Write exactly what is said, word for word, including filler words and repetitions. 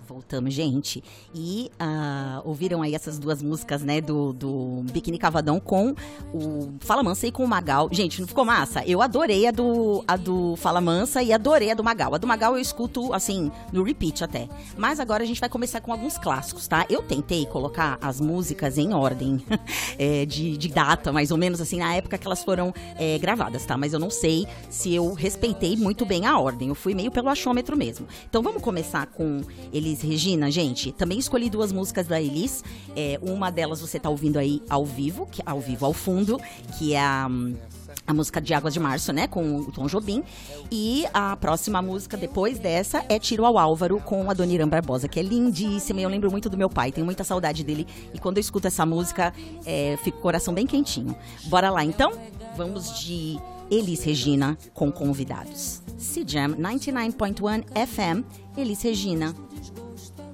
Voltamos, gente. E uh, ouviram aí essas duas músicas, né, do, do Biquíni Cavadão com o Fala Mansa e com o Magal. Gente, não ficou massa? Eu adorei a do, a do Fala Mansa e adorei a do Magal. A do Magal eu escuto, assim, no repeat até. Mas agora a gente vai começar com alguns clássicos, tá? Eu tentei colocar as músicas em ordem é, de, de data, mais ou menos, assim, na época que elas foram é, gravadas, tá? Mas eu não sei se eu respeitei muito bem a ordem. Eu fui meio pelo achômetro mesmo. Então vamos começar com Elis Regina, gente. Também escolhi duas músicas da Elis. É, uma delas você tá ouvindo aí ao vivo, que, ao vivo ao fundo, que é a... a música de Águas de Março, né, com o Tom Jobim. E a próxima música depois dessa é Tiro ao Álvaro, com a Dona Irã Barbosa, que é lindíssima. E eu lembro muito do meu pai, tenho muita saudade dele. E quando eu escuto essa música, é, fica o coração bem quentinho. Bora lá, então? Vamos de Elis Regina com convidados. C J A M noventa e nove ponto um F M, Elis Regina.